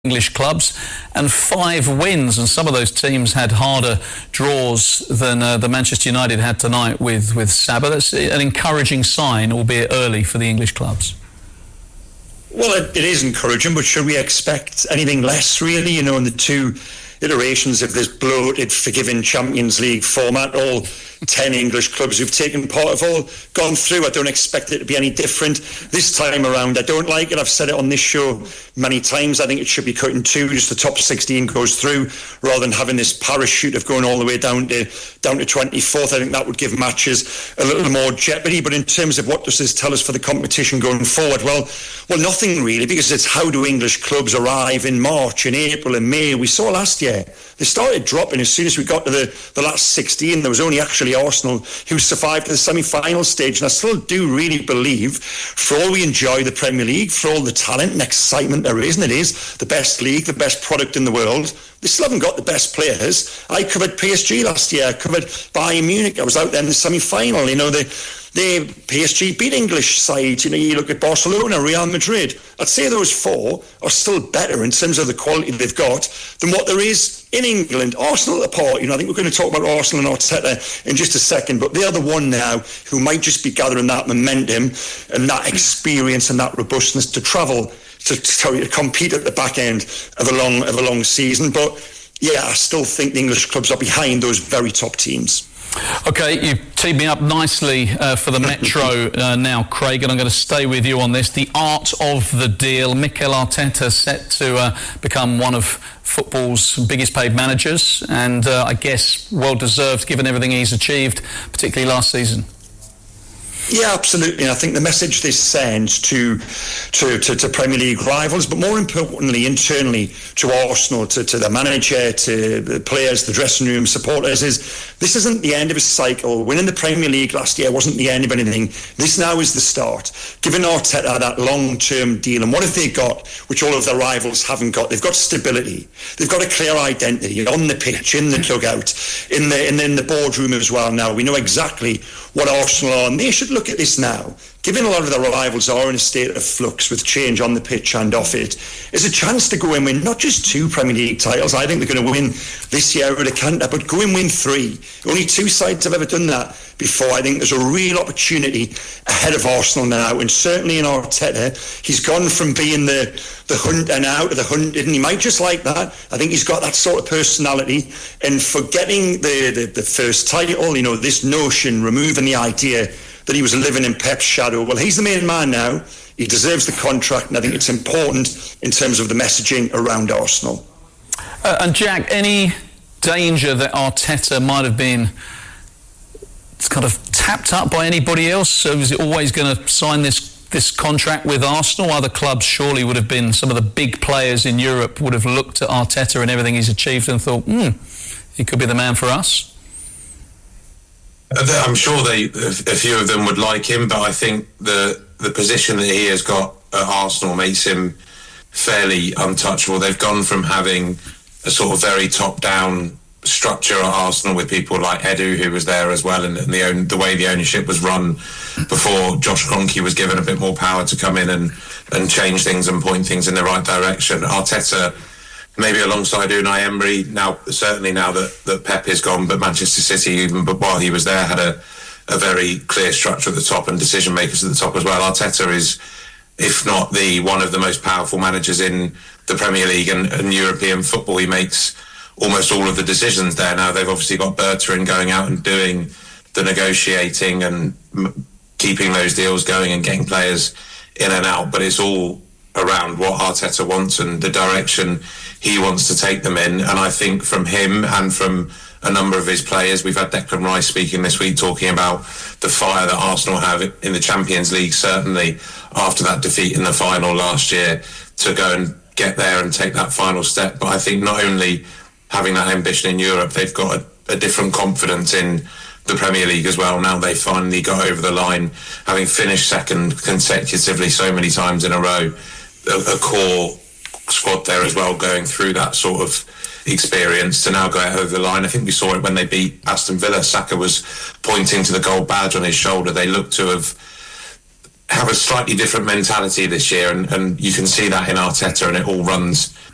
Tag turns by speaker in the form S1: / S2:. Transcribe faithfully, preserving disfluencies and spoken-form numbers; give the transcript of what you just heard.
S1: English clubs and five wins, and some of those teams had harder draws than uh, the Manchester United had tonight with, with Sabah. That's an encouraging sign, albeit early, for the English clubs.
S2: Well, it, it is encouraging, but should we expect anything less, really? You know, in the two iterations of this bloated, forgiving Champions League format, all ten English clubs who've taken part have all gone through. I don't expect it to be any different this time around. I don't like it. I've said it on this show many times. I think it should be cut in two. Just the top sixteen goes through, rather than having this parachute of going all the way down to down to twenty-fourth. I think that would give matches a little more jeopardy. But in terms of what does this tell us for the competition going forward? Well, well, nothing really, because it's how do English clubs arrive in March, in April, in May. We saw last year they started dropping as soon as we got to the, the last sixteen. There was only actually Arsenal who survived to the semi-final stage, and I still do really believe, for all we enjoy the Premier League, for all the talent and excitement there is, and it is the best league, the best product in the world, they still haven't got the best players. I covered P S G last year, I covered Bayern Munich, I was out there in the semi-final. You know, the They, P S G beat English sides. You know, you look at Barcelona, Real Madrid. I'd say those four are still better in terms of the quality they've got than what there is in England. Arsenal apart, you know, I think we're going to talk about Arsenal and Arteta in just a second, but they are the one now who might just be gathering that momentum and that experience and that robustness to travel, to, to, to compete at the back end of a long of a long season. But yeah, I still think the English clubs are behind those very top teams.
S1: OK, you've teed me up nicely uh, for the Metro uh, now, Craig, and I'm going to stay with you on this. The art of the deal. Mikel Arteta set to uh, become one of football's biggest paid managers, and uh, I guess well-deserved given everything he's achieved, particularly last season.
S2: Yeah, absolutely. I think the message this sends to, to to to Premier League rivals, but more importantly, internally to Arsenal, to, to the manager, to the players, the dressing room, supporters, is this isn't the end of a cycle. Winning the Premier League last year wasn't the end of anything. This now is the start. Giving Arteta that long-term deal. And what have they got, which all of their rivals haven't got? They've got stability. They've got a clear identity on the pitch, in the dugout, in the in the, in the boardroom as well now. We know exactly what Arsenal are, and they should look at this now, given a lot of their rivals are in a state of flux with change on the pitch and off it, is a chance to go and win not just two Premier League titles. I think they're going to win this year at a canter, but go and win three. Only two sides have ever done that before. I think there's a real opportunity ahead of Arsenal now, and certainly in Arteta, he's gone from being the, the hunter now to the hunted, and he might just like that. I think he's got that sort of personality, and forgetting the, the, the first title, you know, this notion, removing the idea that he was living in Pep's shadow. Well, he's the main man now. He deserves the contract, and I think it's important in terms of the messaging around Arsenal.
S1: Uh, and Jack, any danger that Arteta might have been kind of tapped up by anybody else? So is it always going to sign this this contract with Arsenal? Other clubs surely would have been, some of the big players in Europe would have looked at Arteta and everything he's achieved and thought, hmm, he could be the man for us.
S3: I'm sure they, a few of them would like him, but I think the the position that he has got at Arsenal makes him fairly untouchable. They've gone from having a sort of very top-down structure at Arsenal with people like Edu, who was there as well, and, and the own, the way the ownership was run before Josh Kroenke was given a bit more power to come in and, and change things and point things in the right direction. Arteta, maybe alongside Unai Emery, now certainly now that, that Pep is gone, but Manchester City, even but while he was there, had a, a very clear structure at the top and decision makers at the top as well. Arteta is, if not the one of the most powerful managers in the Premier League and, and European football. He makes almost all of the decisions there now. They've obviously got Bertrand going out and doing the negotiating and m- keeping those deals going and getting players in and out, but it's all around what Arteta wants and the direction he wants to take them in. And I think from him and from a number of his players, we've had Declan Rice speaking this week talking about the fire that Arsenal have in the Champions League, certainly after that defeat in the final last year, to go and get there and take that final step. But I think not only having that ambition in Europe, they've got a, a different confidence in the Premier League as well. Now they finally got over the line, having finished second consecutively so many times in a row. A, a core squad there as well, going through that sort of experience to now go over the line. I think we saw it when they beat Aston Villa. Saka was pointing to the gold badge on his shoulder. They look to have have a slightly different mentality this year, and, and you can see that in Arteta, and it all runs